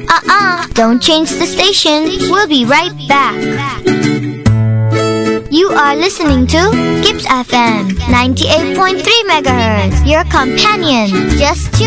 Don't change the station. We'll be right back. You are listening to Gibbs FM 98.3 MHz, your companion. Just tune